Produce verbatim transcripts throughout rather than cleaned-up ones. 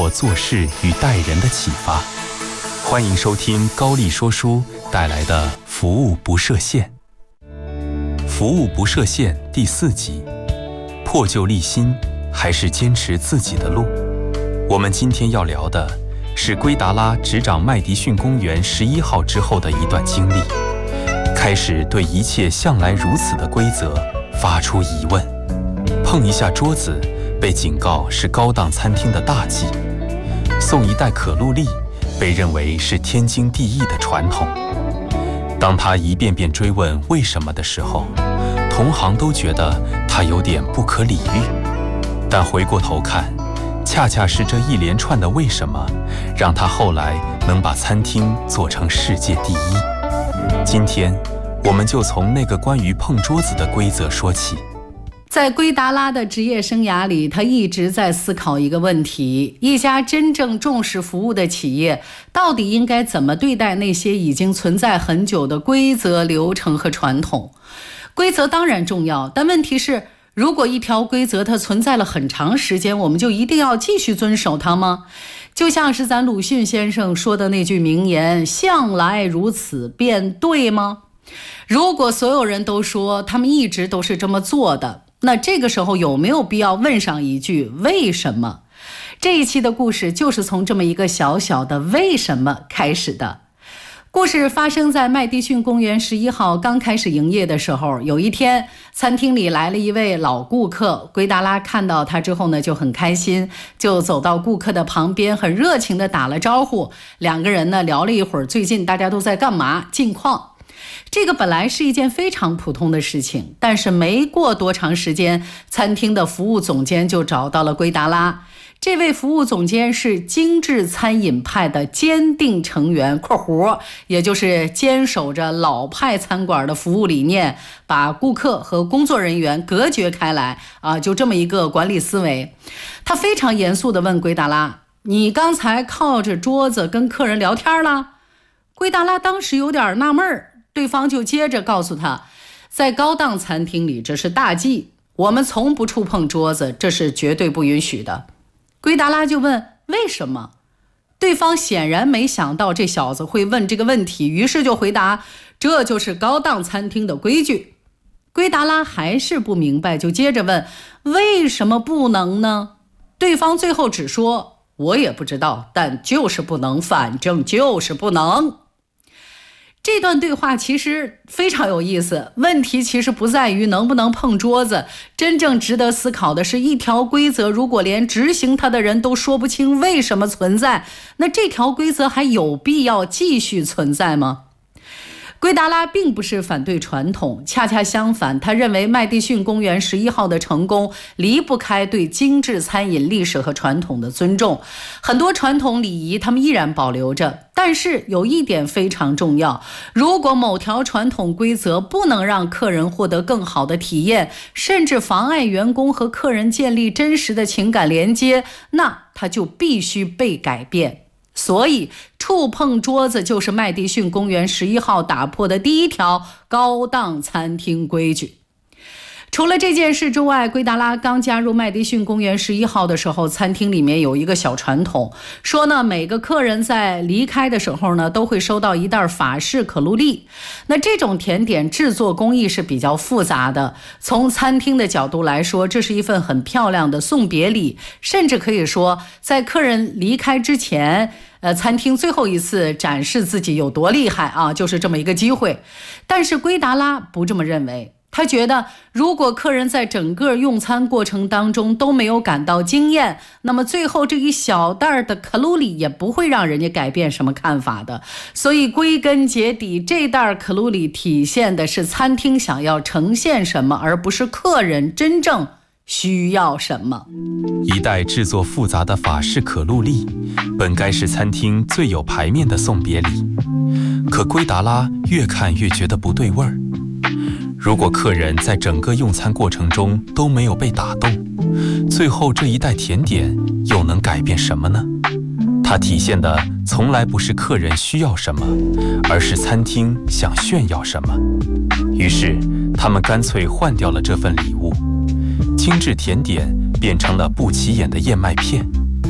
我做事与待人的启发。欢迎收听高丽说书带来的服务不设限。服务不设限第四集，破旧立新还是坚持自己的路。我们今天要聊的是圭达拉执掌麦迪逊公园十一号之后的一段经历，开始对一切向来如此的规则发出疑问。碰一下桌子被警告是高档餐厅的大忌，送一袋可露丽被认为是天经地义的传统。当他一遍遍追问为什么的时候，同行都觉得他有点不可理喻。但回过头看，恰恰是这一连串的为什么，让他后来能把餐厅做成世界第一。今天，我们就从那个关于碰桌子的规则说起。 在圭达拉的职业生涯里，他一直在思考一个问题：一家真正重视服务的企业，到底应该怎么对待那些已经存在很久的规则、流程和传统？规则当然重要，但问题是，如果一条规则它存在了很长时间，我们就一定要继续遵守它吗？就像是咱鲁迅先生说的那句名言：向来如此，便对吗？如果所有人都说他们一直都是这么做的，那这个时候有没有必要问上一句为什么？这一期的故事就是从这么一个小小的为什么开始的。故事发生在麦迪逊公园十一号刚开始营业的时候，有一天餐厅里来了一位老顾客，圭达拉看到他之后呢就很开心，就走到顾客的旁边，很热情地打了招呼。两个人呢聊了一会儿最近大家都在干嘛近况。这个本来是一件非常普通的事情，但是没过多长时间，餐厅的服务总监就找到了圭达拉。这位服务总监是精致餐饮派的坚定成员（括弧），也就是坚守着老派餐馆的服务理念，把顾客和工作人员隔绝开来啊，就这么一个管理思维。他非常严肃地问圭达拉：“你刚才靠着桌子跟客人聊天了？”圭达拉当时有点纳闷儿。对方就接着告诉他，在高档餐厅里这是大忌，我们从不触碰桌子，这是绝对不允许的。圭达拉就问为什么？对方显然没想到这小子会问这个问题，于是就回答，这就是高档餐厅的规矩。圭达拉还是不明白，就接着问为什么不能呢？对方最后只说，我也不知道，但就是不能，反正就是不能。这段对话其实非常有意思，问题其实不在于能不能碰桌子，真正值得思考的是，一条规则如果连执行它的人都说不清为什么存在，那这条规则还有必要继续存在吗？圭达拉并不是反对传统，恰恰相反，他认为麦迪逊公园十一号的成功离不开对精致餐饮历史和传统的尊重。很多传统礼仪他们依然保留着，但是有一点非常重要，如果某条传统规则不能让客人获得更好的体验，甚至妨碍员工和客人建立真实的情感连接，那它就必须被改变。所以触碰桌子就是麦迪逊公园十一号打破的第一条高档餐厅规矩。除了这件事之外，圭达拉刚加入麦迪逊公园十一号的时候，餐厅里面有一个小传统，说呢每个客人在离开的时候呢都会收到一袋法式可露丽。那这种甜点制作工艺是比较复杂的，从餐厅的角度来说，这是一份很漂亮的送别礼，甚至可以说在客人离开之前呃，餐厅最后一次展示自己有多厉害啊，就是这么一个机会。但是圭达拉不这么认为，他觉得如果客人在整个用餐过程当中都没有感到惊艳，那么最后这一小袋的可露丽也不会让人家改变什么看法的。所以归根结底，这袋可露丽体现的是餐厅想要呈现什么，而不是客人真正需要什么。 一袋制作复杂的法式可露丽本该是餐厅最有排面的送别礼，可圭达拉越看越觉得不对味儿。如果客人在整个用餐过程中都没有被打动，最后这一袋甜点又能改变什么呢？它体现的从来不是客人需要什么，而是餐厅想炫耀什么。于是他们干脆换掉了这份礼物，精致甜点变成了不起眼的燕麦片。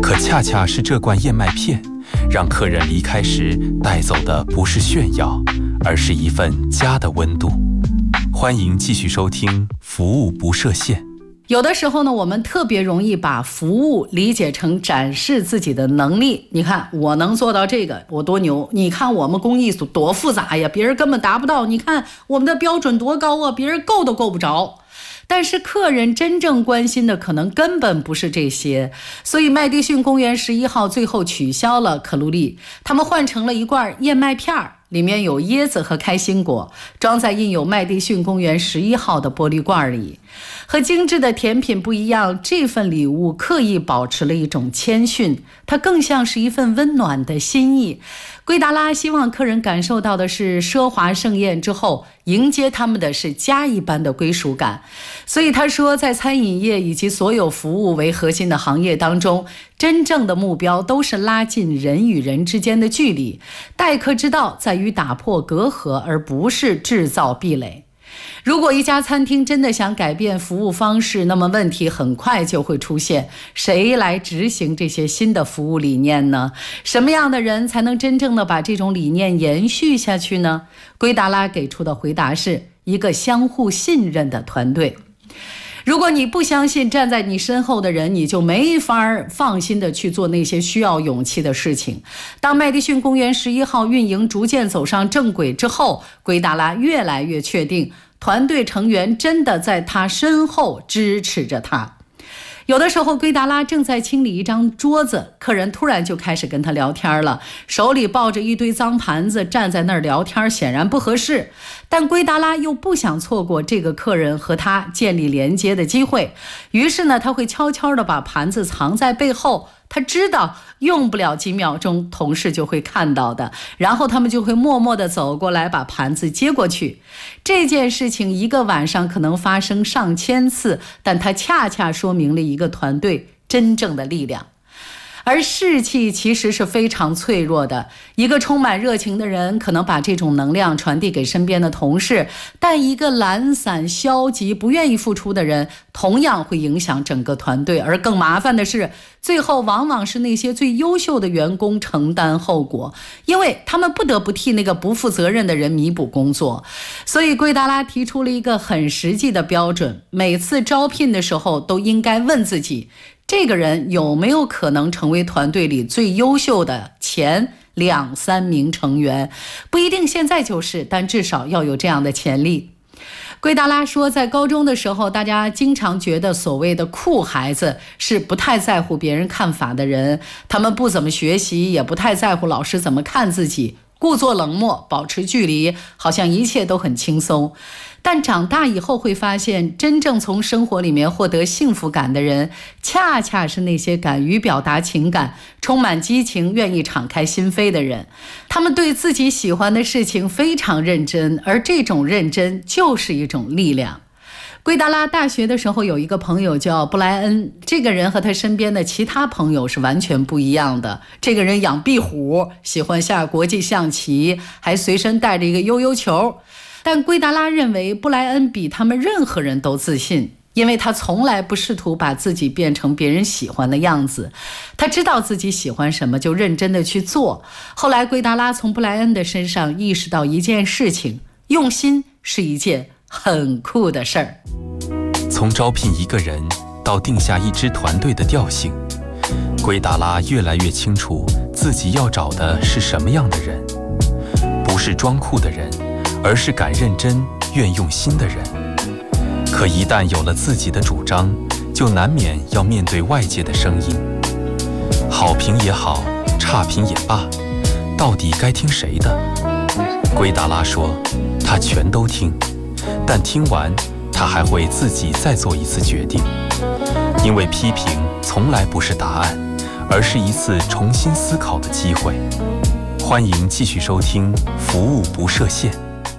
可恰恰是这罐燕麦片，让客人离开时带走的不是炫耀，而是一份家的温度。欢迎继续收听服务不设限。 有的时候呢，我们特别容易把服务理解成展示自己的能力。你看我能做到这个，我多牛！你看我们工艺多复杂呀，别人根本达不到。你看我们的标准多高啊，别人够都够不着。但是客人真正关心的可能根本不是这些，所以麦迪逊公园十一号最后取消了可露丽，他们换成了一罐燕麦片儿，里面有椰子和开心果，装在印有麦迪逊公园十一号的玻璃罐里。和精致的甜品不一样，这份礼物刻意保持了一种谦逊，它更像是一份温暖的心意。圭达拉希望客人感受到的是奢华盛宴之后迎接他们的是家一般的归属感。所以他说，在餐饮业以及所有服务为核心的行业当中，真正的目标都是拉近人与人之间的距离，待客之道在于打破隔阂，而不是制造壁垒。如果一家餐厅真的想改变服务方式，那么问题很快就会出现，谁来执行这些新的服务理念呢？什么样的人才能真正的把这种理念延续下去呢？圭达拉给出的回答是一个相互信任的团队。如果你不相信站在你身后的人，你就没法放心的去做那些需要勇气的事情。当麦迪逊公园十一号运营逐渐走上正轨之后，圭达拉越来越确定团队成员真的在他身后支持着他。有的时候圭达拉正在清理一张桌子，客人突然就开始跟他聊天了，手里抱着一堆脏盘子站在那儿聊天，显然不合适。但圭达拉又不想错过这个客人和他建立连接的机会，于是呢，他会悄悄地把盘子藏在背后，他知道用不了几秒钟同事就会看到的，然后他们就会默默地走过来把盘子接过去。这件事情一个晚上可能发生上千次，但它恰恰说明了一个团队真正的力量。而士气其实是非常脆弱的，一个充满热情的人可能把这种能量传递给身边的同事，但一个懒散、消极、不愿意付出的人同样会影响整个团队。而更麻烦的是，最后往往是那些最优秀的员工承担后果，因为他们不得不替那个不负责任的人弥补工作。所以圭达拉提出了一个很实际的标准，每次招聘的时候都应该问自己，这个人有没有可能成为团队里最优秀的前两三名成员？不一定现在就是，但至少要有这样的潜力。圭达拉说，在高中的时候，大家经常觉得所谓的酷孩子是不太在乎别人看法的人，他们不怎么学习，也不太在乎老师怎么看自己，故作冷漠，保持距离，好像一切都很轻松。但长大以后会发现，真正从生活里面获得幸福感的人，恰恰是那些敢于表达情感、充满激情、愿意敞开心扉的人。他们对自己喜欢的事情非常认真，而这种认真就是一种力量。圭达拉大学的时候有一个朋友叫布莱恩，这个人和他身边的其他朋友是完全不一样的。这个人养壁虎，喜欢下国际象棋，还随身带着一个悠悠球。但圭达拉认为布莱恩比他们任何人都自信，因为他从来不试图把自己变成别人喜欢的样子，他知道自己喜欢什么就认真的去做。后来圭达拉从布莱恩的身上意识到一件事情，用心是一件很酷的事儿。 从招聘一个人到定下一支团队的调性，圭达拉越来越清楚自己要找的是什么样的人，不是装酷的人，而是敢认真、愿用心的人。可一旦有了自己的主张，就难免要面对外界的声音。好评也好，差评也罢，到底该听谁的？圭达拉说，他全都听，但听完，他还会自己再做一次决定。因为批评从来不是答案，而是一次重新思考的机会。欢迎继续收听《服务不设限》。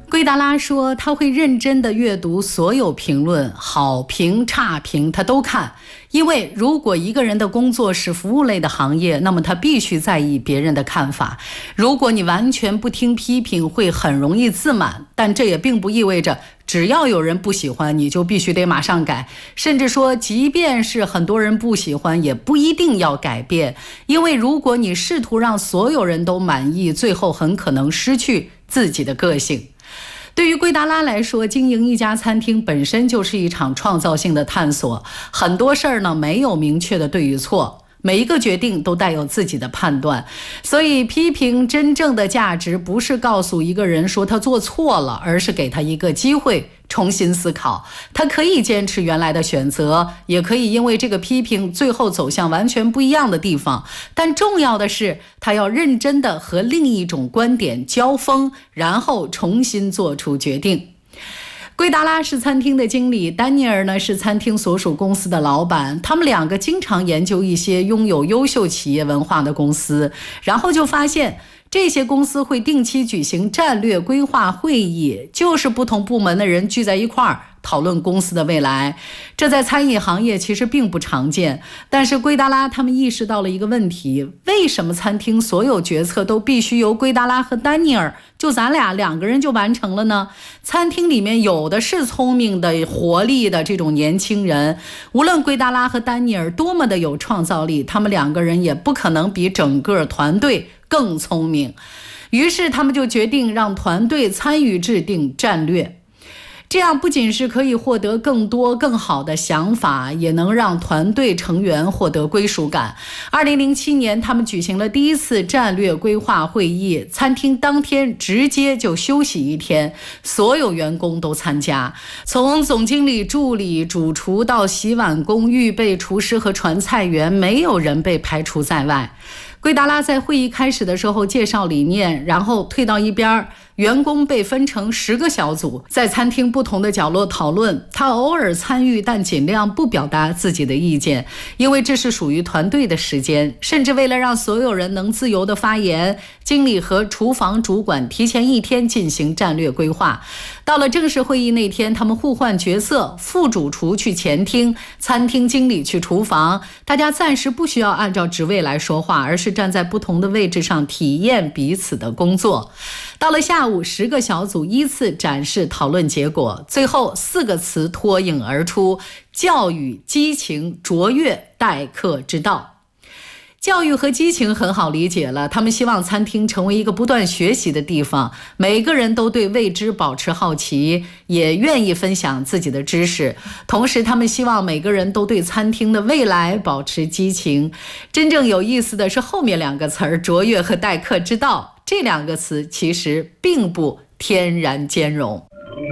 圭达拉说，他会认真地阅读所有评论，好评差评他都看，因为如果一个人的工作是服务类的行业，那么他必须在意别人的看法。如果你完全不听批评，会很容易自满，但这也并不意味着只要有人不喜欢，你就必须得马上改，甚至说即便是很多人不喜欢，也不一定要改变，因为如果你试图让所有人都满意，最后很可能失去自己的个性。对于圭达拉来说，经营一家餐厅本身就是一场创造性的探索，很多事儿呢没有明确的对与错，每一个决定都带有自己的判断，所以批评真正的价值不是告诉一个人说他做错了，而是给他一个机会重新思考。他可以坚持原来的选择，也可以因为这个批评最后走向完全不一样的地方，但重要的是他要认真的和另一种观点交锋，然后重新做出决定。圭达拉是餐厅的经理，丹尼尔呢是餐厅所属公司的老板，他们两个经常研究一些拥有优秀企业文化的公司，然后就发现这些公司会定期举行战略规划会议，就是不同部门的人聚在一块儿讨论公司的未来。这在餐饮行业其实并不常见，但是圭达拉他们意识到了一个问题，为什么餐厅所有决策都必须由圭达拉和丹尼尔就咱俩两个人就完成了呢？餐厅里面有的是聪明的活力的这种年轻人，无论圭达拉和丹尼尔多么的有创造力，他们两个人也不可能比整个团队更聪明。于是他们就决定让团队参与制定战略，这样不仅是可以获得更多更好的想法，也能让团队成员获得归属感。二零零七年他们举行了第一次战略规划会议，餐厅当天直接就休息一天，所有员工都参加，从总经理助理、主厨到洗碗工、预备厨师和传菜员，没有人被排除在外。圭达拉在会议开始的时候介绍理念，然后退到一边，员工被分成十个小组，在餐厅不同的角落讨论。他偶尔参与，但尽量不表达自己的意见，因为这是属于团队的时间。甚至为了让所有人能自由的发言，经理和厨房主管提前一天进行战略规划。到了正式会议那天，他们互换角色，副主厨去前厅，餐厅经理去厨房，大家暂时不需要按照职位来说话，而是站在不同的位置上体验彼此的工作。到了下午，十个小组依次展示讨论结果，最后四个词脱颖而出：教育、激情、卓越、待客之道。教育和激情很好理解了，他们希望餐厅成为一个不断学习的地方，每个人都对未知保持好奇，也愿意分享自己的知识。同时他们希望每个人都对餐厅的未来保持激情。真正有意思的是后面两个词儿，卓越和待客之道，这两个词其实并不天然兼容。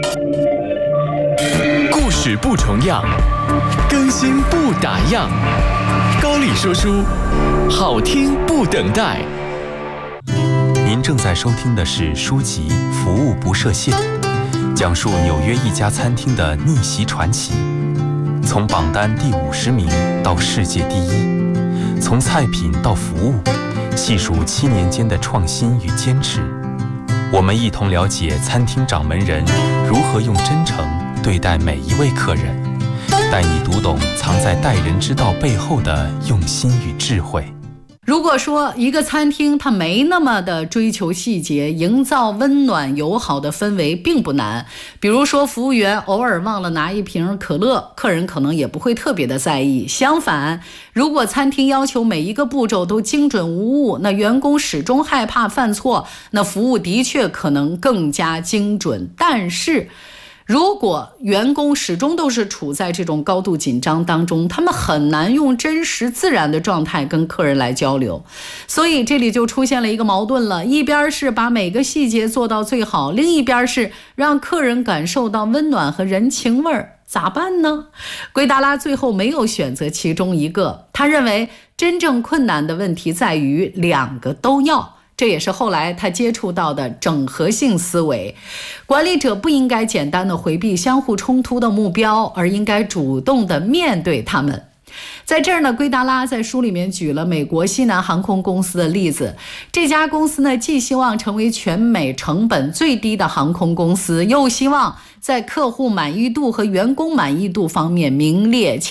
故事不重样，更新不打烊。高丽说书，好听不等待。 您正在收听的是书籍《服务不设限》，讲述纽约一家餐厅的逆袭传奇，从榜单第五十名到世界第一，从菜品到服务，细数七年间的创新与坚持。我们一同了解餐厅掌门人如何用真诚对待每一位客人，带你读懂藏在待人之道背后的用心与智慧。 如果说一个餐厅它没那么的追求细节，营造温暖友好的氛围并不难。比如说服务员偶尔忘了拿一瓶可乐，客人可能也不会特别的在意。相反，如果餐厅要求每一个步骤都精准无误，那员工始终害怕犯错，那服务的确可能更加精准。但是如果员工始终都是处在这种高度紧张当中，他们很难用真实自然的状态跟客人来交流。所以这里就出现了一个矛盾了，一边是把每个细节做到最好，另一边是让客人感受到温暖和人情味儿，咋办呢？圭达拉最后没有选择其中一个，他认为真正困难的问题在于两个都要。这也是后来他接触到的整合性思维。管理者不应该简单的回避相互冲突的目标，而应该主动的面对他们。 在这儿呢，圭达拉在书里面举了美国西南航空公司的例子。这家公司呢，既希望成为全美成本最低的航空公司，又希望在客户满意度和员工满意度方面名列前